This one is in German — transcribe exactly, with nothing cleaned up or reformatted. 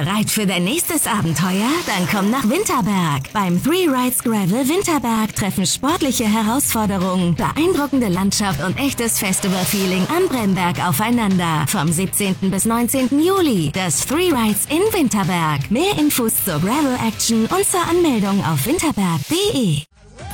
Bereit für dein nächstes Abenteuer? Dann komm nach Winterberg. Beim Three Rides Gravel Winterberg treffen sportliche Herausforderungen, beeindruckende Landschaft und echtes Festival-Feeling am Bremberg aufeinander. Vom siebzehnten bis neunzehnten Juli. Das Three Rides in Winterberg. Mehr Infos zur Gravel Action und zur Anmeldung auf winterberg punkt de.